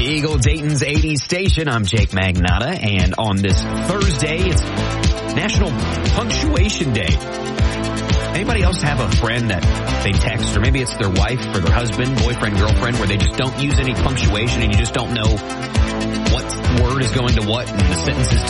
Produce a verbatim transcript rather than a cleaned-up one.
Eagle, Dayton's eighties station. I'm Jake Magnotta, and on this Thursday, it's National Punctuation Day. Anybody else have a friend that they text, or maybe it's their wife or their husband, boyfriend, girlfriend, where they just don't use any punctuation and you just don't know what word is going to what and the sentence is